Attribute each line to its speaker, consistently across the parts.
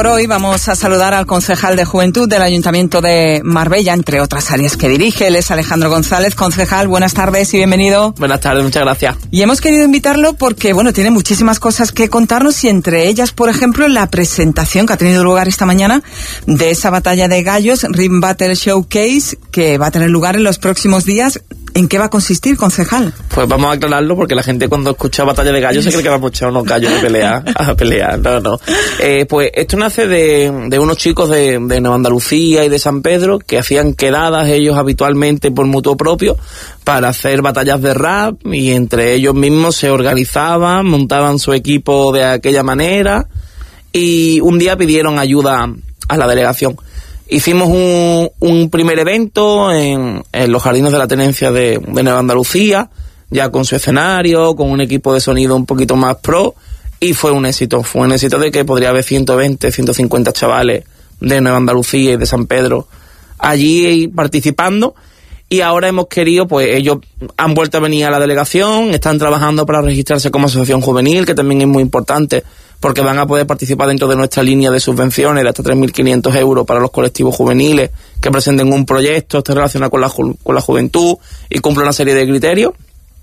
Speaker 1: Hoy vamos a saludar al concejal de Juventud del Ayuntamiento de Marbella, entre otras áreas que dirige. Él es Alejandro González. Concejal, buenas tardes y bienvenido.
Speaker 2: Buenas tardes, muchas gracias.
Speaker 1: Y hemos querido invitarlo porque, tiene muchísimas cosas que contarnos y entre ellas, por ejemplo, la presentación que ha tenido lugar esta mañana de esa batalla de gallos, Ring Battle Showcase, que va a tener lugar en los próximos días. ¿En qué va a consistir, concejal?
Speaker 2: Pues vamos a aclararlo porque la gente cuando escucha batalla de gallos se cree que vamos a echar unos gallos a pelear. No. Pues esto nace de unos chicos de Nueva Andalucía y de San Pedro que hacían quedadas ellos habitualmente por mutuo propio para hacer batallas de rap y entre ellos mismos se organizaban, montaban su equipo de aquella manera y un día pidieron ayuda a la delegación. Hicimos un primer evento en los jardines de la tenencia de Nueva Andalucía, ya con su escenario, con un equipo de sonido un poquito más pro, y fue un éxito de que podría haber 120, 150 chavales de Nueva Andalucía y de San Pedro allí participando, y ahora hemos querido, pues ellos han vuelto a venir a la delegación, están trabajando para registrarse como asociación juvenil, que también es muy importante, porque van a poder participar dentro de nuestra línea de subvenciones de hasta 3.500 euros para los colectivos juveniles que presenten un proyecto, esté relacionado con la juventud y cumple una serie de criterios.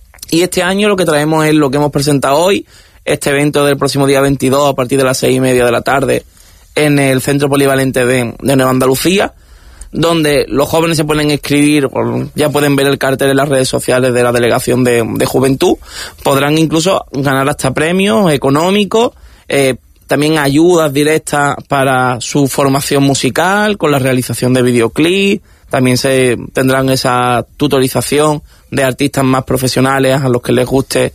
Speaker 2: Y este año lo que traemos es lo que hemos presentado hoy, este evento del próximo día 22 a partir de las 6:30 de la tarde en el Centro Polivalente de Nueva Andalucía, donde los jóvenes se pueden inscribir, ya pueden ver el cartel en las redes sociales de la Delegación de Juventud, podrán incluso ganar hasta premios económicos, también ayudas directas para su formación musical, con la realización de videoclips, también se tendrán esa tutorización de artistas más profesionales a los que les guste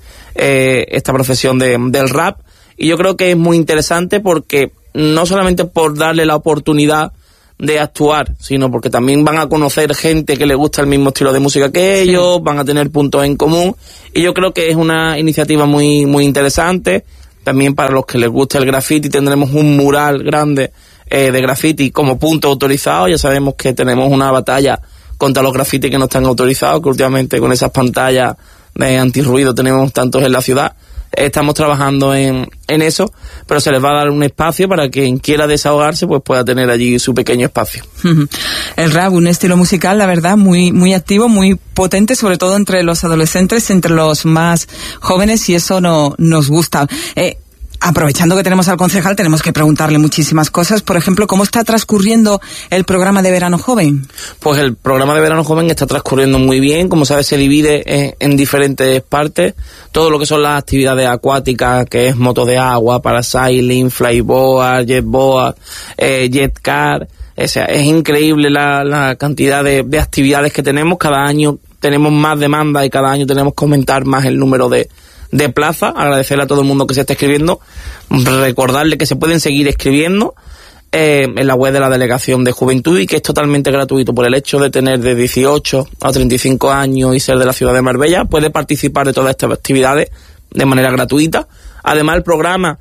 Speaker 2: esta profesión del rap, y yo creo que es muy interesante porque no solamente por darle la oportunidad de actuar, sino porque también van a conocer gente que le gusta el mismo estilo de música que ellos, van a tener puntos en común, y yo creo que es una iniciativa muy, muy interesante. También para los que les gusta el graffiti tendremos un mural grande de graffiti como punto autorizado. Ya sabemos que tenemos una batalla contra los grafitis que no están autorizados, que últimamente con esas pantallas de antirruido tenemos tantos en la ciudad. Estamos trabajando en eso, pero se les va a dar un espacio para que quien quiera desahogarse pues pueda tener allí su pequeño espacio.
Speaker 1: El rap, un estilo musical, la verdad, muy, muy activo, muy potente, sobre todo entre los adolescentes, entre los más jóvenes, y eso nos gusta. Aprovechando que tenemos al concejal, tenemos que preguntarle muchísimas cosas. Por ejemplo, ¿cómo está transcurriendo el programa de Verano Joven?
Speaker 2: Pues el programa de Verano Joven está transcurriendo muy bien. Como sabes, se divide en diferentes partes. Todo lo que son las actividades acuáticas, que es moto de agua, parasailing, flyboard, jetboard, jetcar. O sea, es increíble la cantidad de actividades que tenemos. Cada año tenemos más demanda y cada año tenemos que aumentar más el número de plaza. Agradecerle a todo el mundo que se está escribiendo, recordarle que se pueden seguir escribiendo en la web de la Delegación de Juventud y que es totalmente gratuito. Por el hecho de tener de 18 a 35 años y ser de la ciudad de Marbella, puede participar de todas estas actividades de manera gratuita. Además, el programa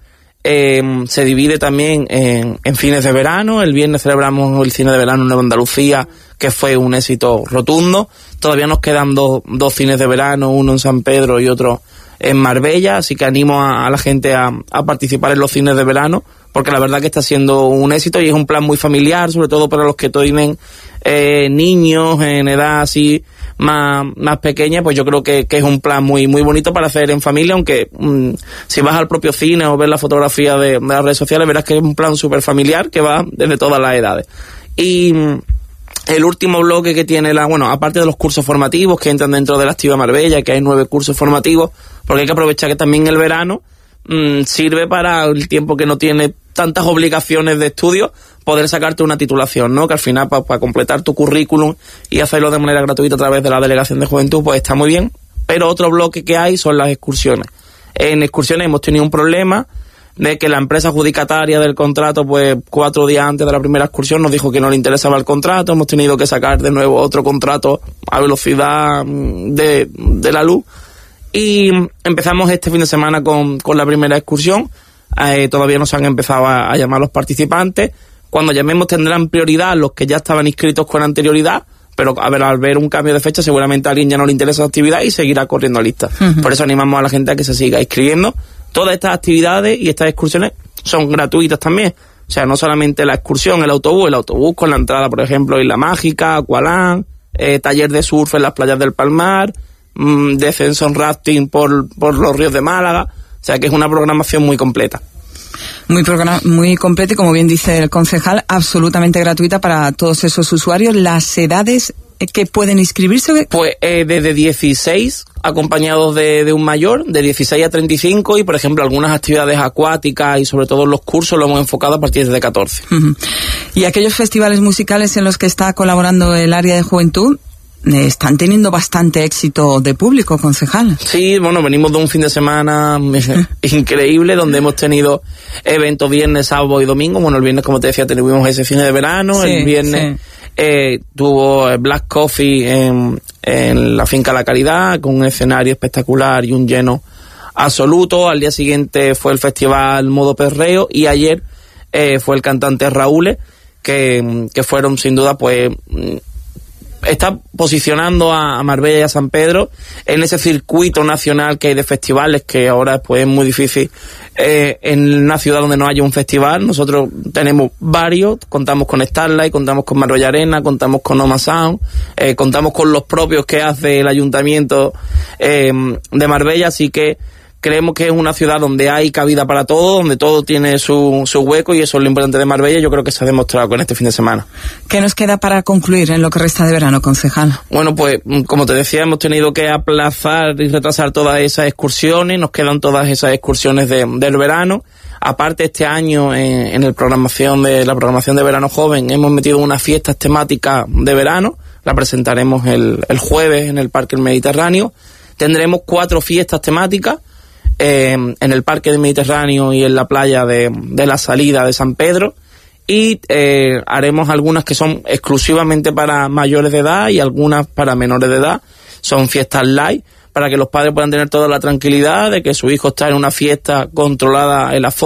Speaker 2: se divide también en fines de verano. El viernes celebramos el cine de verano en Nueva Andalucía, que fue un éxito rotundo. Todavía nos quedan dos cines de verano, uno en San Pedro y otro en Marbella, así que animo a la gente a participar en los cines de verano, porque la verdad que está siendo un éxito y es un plan muy familiar, sobre todo para los que tienen niños en edad así más pequeña, pues yo creo que es un plan muy, muy bonito para hacer en familia, aunque si vas al propio cine o ves la fotografía de las redes sociales verás que es un plan súper familiar que va desde todas las edades. Y el último bloque que tiene aparte de los cursos formativos que entran dentro de la Activa Marbella, que hay 9 cursos formativos, porque hay que aprovechar que también el verano sirve para el tiempo que no tiene tantas obligaciones de estudio, poder sacarte una titulación, ¿no? Que al final para completar tu currículum y hacerlo de manera gratuita a través de la Delegación de Juventud, pues está muy bien. Pero otro bloque que hay son las excursiones. En excursiones hemos tenido un problema de que la empresa adjudicataria del contrato, pues 4 días antes de la primera excursión nos dijo que no le interesaba el contrato. Hemos tenido que sacar de nuevo otro contrato a velocidad de la luz. Y empezamos este fin de semana con la primera excursión. Todavía nos han empezado a llamar los participantes. Cuando llamemos tendrán prioridad los que ya estaban inscritos con anterioridad, pero al ver un cambio de fecha seguramente a alguien ya no le interesa la actividad y seguirá corriendo lista. Por eso animamos a la gente a que se siga inscribiendo. Todas estas actividades y estas excursiones son gratuitas también. sea, no solamente la excursión, el autobús con la entrada, por ejemplo, Isla Mágica, Aqualand, taller de surf en las playas del Palmar, descenso en rafting por los ríos de Málaga. O sea, que es una programación muy completa.
Speaker 1: Muy completa y, como bien dice el concejal, absolutamente gratuita para todos esos usuarios. ¿Las edades que pueden inscribirse?
Speaker 2: Pues desde 16, acompañados de un mayor, de 16 a 35, y por ejemplo algunas actividades acuáticas y sobre todo los cursos lo hemos enfocado a partir de 14.
Speaker 1: Uh-huh. ¿Y aquellos festivales musicales en los que está colaborando el área de juventud están teniendo bastante éxito de público, concejal?
Speaker 2: Sí, bueno, venimos de un fin de semana increíble, donde hemos tenido eventos viernes, sábado y domingo. Bueno, el viernes, como te decía, tuvimos ese cine de verano, sí, el viernes tuvo Black Coffee en la finca La Caridad, con un escenario espectacular y un lleno absoluto. Al día siguiente fue el festival Modo Perreo, y ayer fue el cantante Raúl, que fueron sin duda, pues, está posicionando a Marbella y a San Pedro en ese circuito nacional que hay de festivales, que ahora pues es muy difícil en una ciudad donde no haya un festival. Nosotros tenemos varios, contamos con Starlight, contamos con Marbella Arena, contamos con Oma Sound, contamos con los propios que hace el ayuntamiento de Marbella, así que creemos que es una ciudad donde hay cabida para todo, donde todo tiene su hueco, y eso es lo importante de Marbella. Yo creo que se ha demostrado con este fin de semana.
Speaker 1: ¿Qué nos queda para concluir en lo que resta de verano, concejal?
Speaker 2: Bueno, pues como te decía, hemos tenido que aplazar y retrasar todas esas excursiones. Nos quedan todas esas excursiones del verano. Aparte, este año en la programación de Verano Joven hemos metido unas fiestas temáticas de verano. La presentaremos el jueves en el Parque del Mediterráneo. Tendremos 4 fiestas temáticas en el Parque del Mediterráneo y en la playa de la Salida de San Pedro, y haremos algunas que son exclusivamente para mayores de edad y algunas para menores de edad. Son fiestas light, para que los padres puedan tener toda la tranquilidad de que su hijo está en una fiesta controlada en la